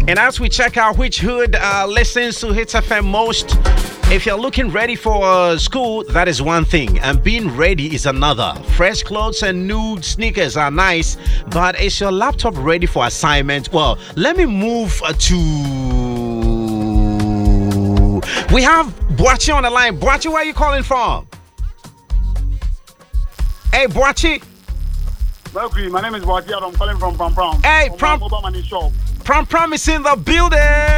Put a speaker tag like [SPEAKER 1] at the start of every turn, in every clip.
[SPEAKER 1] And as we check out which hood listens to Hits FM most, if you're looking ready for school, that is one thing, and being ready is another. Fresh clothes and new sneakers are nice, but is your laptop ready for assignment? Well, let me move to... We have Boachi on the line. Boachi, where are you calling from? Hey, Boachi.
[SPEAKER 2] Mercury, my name is Boachi. I'm calling from Pram Pram.
[SPEAKER 1] Hey,
[SPEAKER 2] Pram Money Shop.
[SPEAKER 1] Pram Pram is in the building.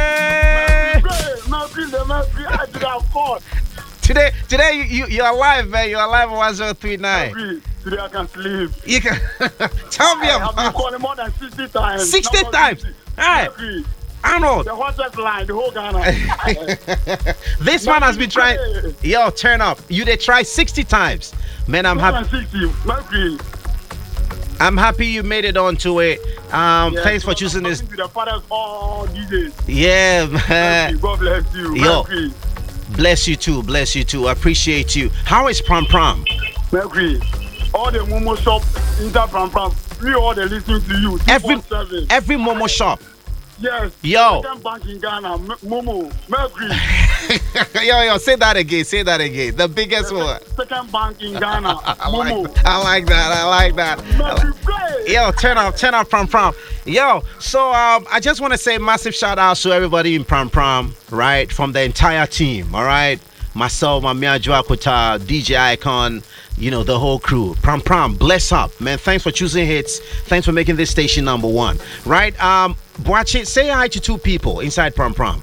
[SPEAKER 2] Mercury, I did have fun.
[SPEAKER 1] Today you're alive, man. You're alive on 1039.
[SPEAKER 2] Mercury, today I can sleep.
[SPEAKER 1] You can tell me about.
[SPEAKER 2] I've been calling more than 60 times.
[SPEAKER 1] 60 times. Hey,
[SPEAKER 2] Mercury,
[SPEAKER 1] Arnold.
[SPEAKER 2] the hottest line, the whole Ghana.
[SPEAKER 1] This man has been trying. Yo, turn up. You did try 60 times, man. I'm happy.
[SPEAKER 2] 60, Mercury.
[SPEAKER 1] I'm happy you made it onto it. Thanks for choosing this.
[SPEAKER 2] To the fathers all these days.
[SPEAKER 1] Yeah, man.
[SPEAKER 2] God bless you.
[SPEAKER 1] Yo,
[SPEAKER 2] Mercury.
[SPEAKER 1] bless you too. I appreciate you. How is Pram Pram?
[SPEAKER 2] Mercury, all the Momo shop inside Pram Pram, we all they listening to you.
[SPEAKER 1] Every Momo shop.
[SPEAKER 2] Yes.
[SPEAKER 1] Yo.
[SPEAKER 2] Second bank in Ghana, Momo, Mercury.
[SPEAKER 1] yo, say that again. The biggest one.
[SPEAKER 2] Second bank in Ghana, Momo.
[SPEAKER 1] I like that.
[SPEAKER 2] Mercury, great.
[SPEAKER 1] Yo, turn up, Pram Pram. Yo, so I just want to say massive shout out to everybody in Pram Pram, right? From the entire team, all right? Myself, Mia Joaquita, DJ Icon, the whole crew. Pram Pram, bless up, man. Thanks for choosing Hits. Thanks for making this station number one, right? Boachi, say hi to two people inside Pram Pram.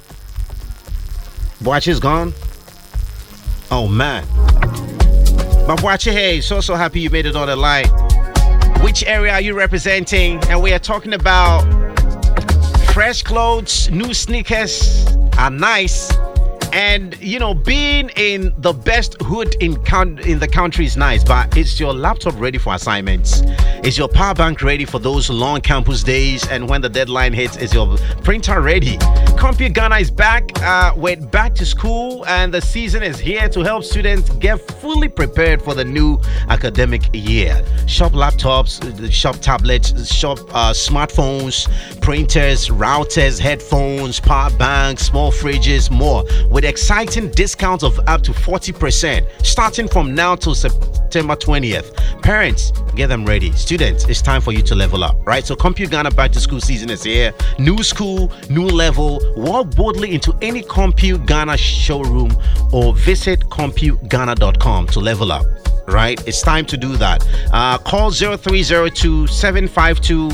[SPEAKER 1] Boachi's gone? Oh, man. But Boachi, hey, so happy you made it on the line. Which area are you representing? And we are talking about fresh clothes, new sneakers are nice. And, being in the best hood in the country is nice, but is your laptop ready for assignments? Is your power bank ready for those long campus days? And when the deadline hits, is your printer ready? Compute Ghana is back. We're back to school, and the season is here to help students get fully prepared for the new academic year. Shop laptops, shop tablets, shop smartphones, printers, routers, headphones, power banks, small fridges, more. With exciting discounts of up to 40% starting from now till September 20th. Parents, get them ready. Students, it's time for you to level up, right? So Compute Ghana back to school season is here. New school, new level. Walk boldly into any Compute Ghana showroom or visit ComputeGhana.com to level up. Right? It's time to do that. Call 0302 752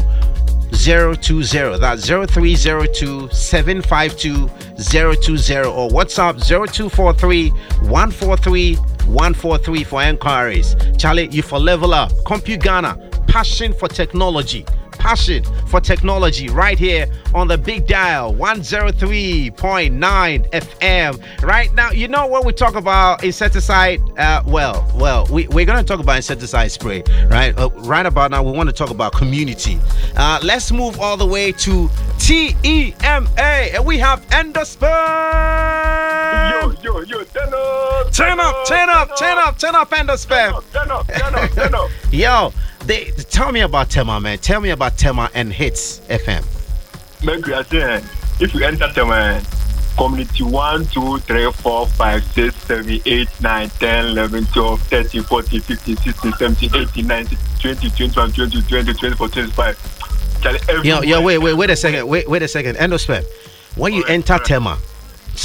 [SPEAKER 1] 020. That's 0302 752 020 or WhatsApp 0243 143 143 for inquiries. Charlie, you for level up. Compute Ghana, passion for technology right here on the big dial 103.9 FM. Right now, you know what we talk about insecticide? We're going to talk about insecticide spray, right? Right about now, we want to talk about community. Let's move all the way to TEMA, and we have Endospur.
[SPEAKER 2] Yo,
[SPEAKER 1] turn up, Endospur.
[SPEAKER 2] Turn up.
[SPEAKER 1] Yo, tell me about Tema, man. Tell me about Tema and Hits FM.
[SPEAKER 2] Mercury, I say, if you enter Tema, community 1, 2, 3, 4, 5, 6, 7, 8, 9, 10, 11, 12, 13, 14, 15, 16, 17, 18, 19, 20, 21, 22, 20, 24, 25.
[SPEAKER 1] Yo, wait a second. Wait a second. Endospur. When you enter Tema,